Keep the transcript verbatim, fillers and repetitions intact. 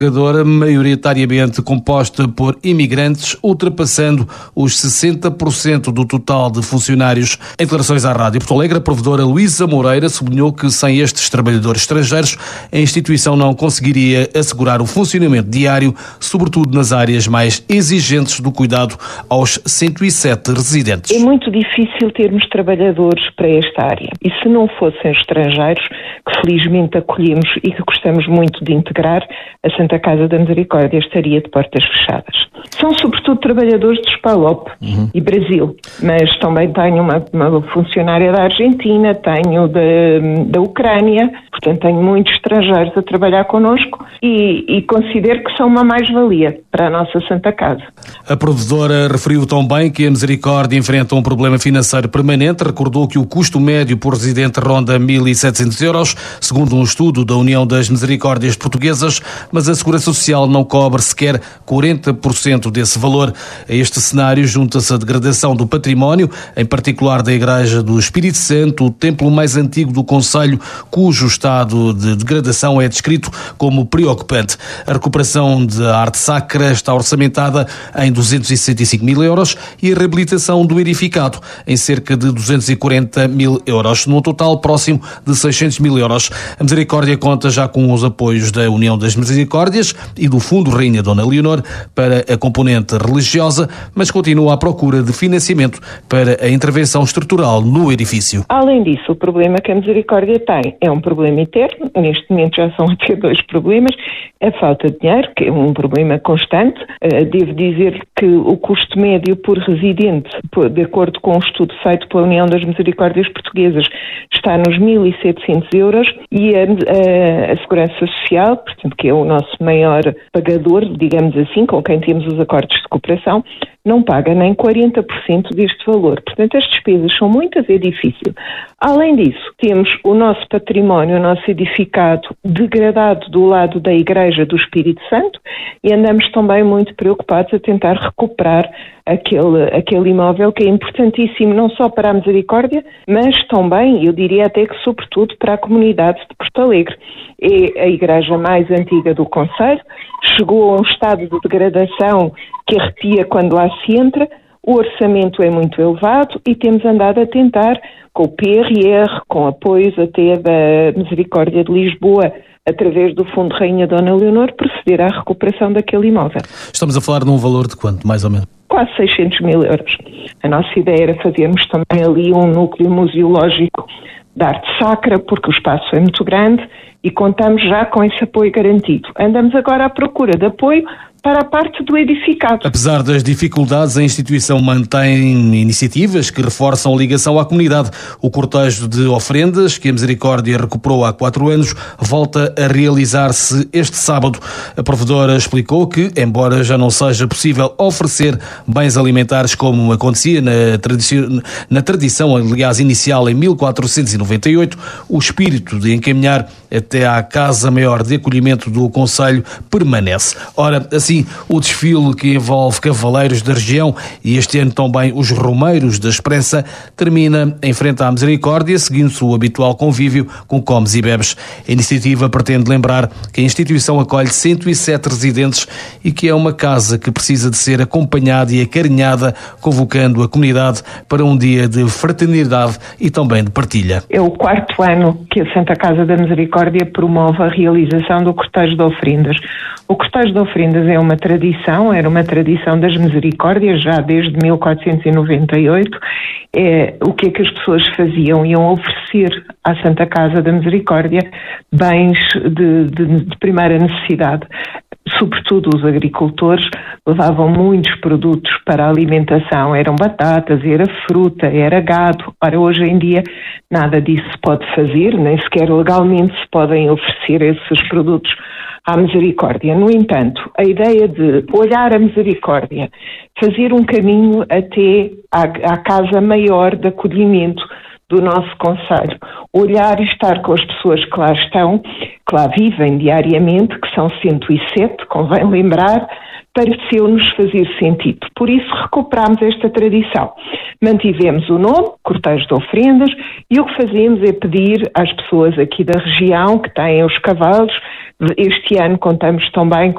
maioritariamente composta por imigrantes, ultrapassando os sessenta por cento do total de funcionários. Em declarações à Rádio Porto Alegre, a provedora Luísa Moreira sublinhou que sem estes trabalhadores estrangeiros, a instituição não conseguiria assegurar o funcionamento diário, sobretudo nas áreas mais exigentes do cuidado aos cento e sete residentes. É muito difícil termos trabalhadores para esta área. E se não fossem estrangeiros, que felizmente acolhemos e que gostamos muito de integrar, a Santa Casa da Misericórdia estaria de portas fechadas. São sobretudo trabalhadores de Spalop uhum. e Brasil, mas também tenho uma, uma funcionária da Argentina, tenho da, da Ucrânia, portanto tenho muitos estrangeiros a trabalhar connosco e, e considero que são uma mais-valia para a nossa Santa Casa. A provedora referiu também que a Misericórdia enfrenta um problema financeiro permanente, recordou que o custo médio por residente ronda mil e setecentos euros, segundo um estudo da União das Misericórdias Portuguesas, mas a Segurança Social não cobre sequer quarenta por cento desse valor. A este cenário junta-se a degradação do património, em particular da Igreja do Espírito Santo, o templo mais antigo do concelho, cujo estado de degradação é descrito como preocupante. A recuperação da arte sacra está orçamentada em duzentos e sessenta e cinco mil euros e a reabilitação do edificado em cerca de duzentos e quarenta mil euros, num total próximo de seiscentos mil euros. A Misericórdia conta já com os apoios da União das Misericórdias e do Fundo Rainha Dona Leonor para a componente religiosa, mas continua à procura de financiamento para a intervenção estrutural no edifício. Além disso, o problema que a Misericórdia tem é um problema eterno, neste momento já são até dois problemas, a falta de dinheiro, que é um problema constante. Devo dizer que o custo médio por residente, de acordo com um estudo feito pela União das Misericórdias Portuguesas, está nos mil e setecentos euros e a, a, a Segurança Social, portanto, que é o nosso maior pagador, digamos assim, com quem temos os acordos de cooperação, não paga nem quarenta por cento deste valor. Portanto, as despesas são muitas e é difícil. Além disso, temos o nosso património, o nosso edificado degradado do lado da Igreja do Espírito Santo e andamos também muito preocupados a tentar recuperar aquele, aquele imóvel que é importantíssimo não só para a Misericórdia, mas também, eu diria até que sobretudo para a comunidade de Porto Alegre. É a igreja mais antiga do concelho, chegou a um estado de degradação que arrepia quando lá se entra, o orçamento é muito elevado e temos andado a tentar, com o P R R, com apoios até da Misericórdia de Lisboa, através do Fundo Rainha Dona Leonor, proceder à recuperação daquele imóvel. Estamos a falar de um valor de quanto, mais ou menos? Quase seiscentos mil euros. A nossa ideia era fazermos também ali um núcleo museológico de arte sacra, porque o espaço é muito grande e contamos já com esse apoio garantido. Andamos agora à procura de apoio para a parte do edificado. Apesar das dificuldades, a instituição mantém iniciativas que reforçam a ligação à comunidade. O cortejo de ofrendas, que a Misericórdia recuperou há quatro anos, volta a realizar-se este sábado. A provedora explicou que, embora já não seja possível oferecer bens alimentares como acontecia na, tradici- na tradição, aliás, inicial em mil quatrocentos e noventa e oito, o espírito de encaminhar até à Casa Maior de Acolhimento do Concelho permanece. Ora, assim, o desfile que envolve cavaleiros da região e este ano também os romeiros da Esperança termina em frente à Misericórdia, seguindo-se o habitual convívio com comes e bebes. A iniciativa pretende lembrar que a instituição acolhe cento e sete residentes e que é uma casa que precisa de ser acompanhada e acarinhada, convocando a comunidade para um dia de fraternidade e também de partilha. É o quarto ano que a Santa Casa da Misericórdia promove a realização do cortejo de ofrendas. O cortejo de ofrendas é uma tradição, era uma tradição das Misericórdias já desde mil quatrocentos e noventa e oito. É, o que é que as pessoas faziam? Iam oferecer à Santa Casa da Misericórdia bens de, de, de primeira necessidade. Sobretudo os agricultores levavam muitos produtos para a alimentação, eram batatas, era fruta, era gado. Ora, hoje em dia nada disso se pode fazer, nem sequer legalmente se podem oferecer esses produtos à Misericórdia. No entanto, a ideia de olhar a Misericórdia, fazer um caminho até à, à casa maior de acolhimento do nosso concelho, olhar e estar com as pessoas que lá estão, que lá vivem diariamente, que são cento e sete, convém lembrar, pareceu-nos fazer sentido. Por isso recuperámos esta tradição. Mantivemos o nome, cortejo de ofrendas, e o que fazemos é pedir às pessoas aqui da região que têm os cavalos. Este ano contamos também